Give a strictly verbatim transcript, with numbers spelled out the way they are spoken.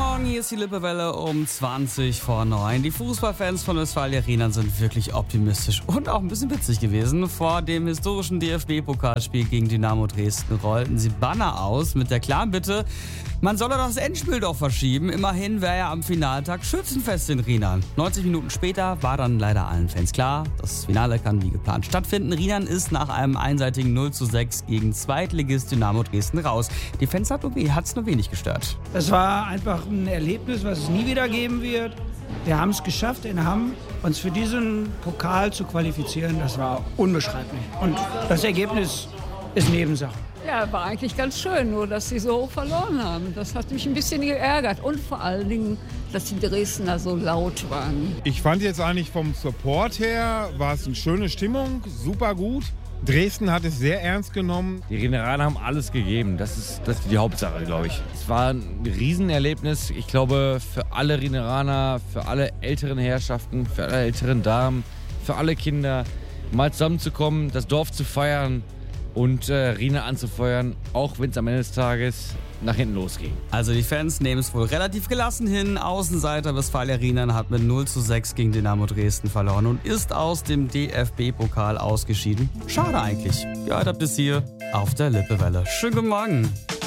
Morgen, hier ist die Lippewelle um zwanzig vor neun. Die Fußballfans von Westfalia Rheinland sind wirklich optimistisch und auch ein bisschen witzig gewesen. Vor dem historischen D F B-Pokalspiel gegen Dynamo Dresden rollten sie Banner aus mit der klaren Bitte, man solle das Endspiel doch verschieben. Immerhin wäre ja am Finaltag Schützenfest in Rheinland. neunzig Minuten später war dann leider allen Fans klar, das Finale kann wie geplant stattfinden. Rheinland ist nach einem einseitigen null zu sechs gegen Zweitligist Dynamo Dresden raus. Die Fans hat es nur wenig gestört. Es war einfach ein Erlebnis, was es nie wieder geben wird. Wir haben es geschafft in Hamm, uns für diesen Pokal zu qualifizieren. Das war unbeschreiblich. Und das Ergebnis ist Nebensache. Ja, war eigentlich ganz schön, nur dass sie so hoch verloren haben. Das hat mich ein bisschen geärgert. Und vor allen Dingen, dass die Dresdner so laut waren. Ich fand jetzt eigentlich vom Support her, war es eine schöne Stimmung, super gut. Dresden hat es sehr ernst genommen. Die Rheneraner haben alles gegeben. Das ist, das ist die Hauptsache, glaube ich. Es war ein Riesenerlebnis. Ich glaube, für alle Rheneraner, für alle älteren Herrschaften, für alle älteren Damen, für alle Kinder, mal zusammenzukommen, das Dorf zu feiern und äh, Rhine anzufeuern, auch wenn es am Ende des Tages nach hinten losging. Also die Fans nehmen es wohl relativ gelassen hin. Außenseiter Westfalia Rheinland hat mit null zu sechs gegen Dynamo Dresden verloren und ist aus dem D F B-Pokal ausgeschieden. Schade eigentlich. Ihr hört bis hier auf der Lippewelle. Schönen guten Morgen.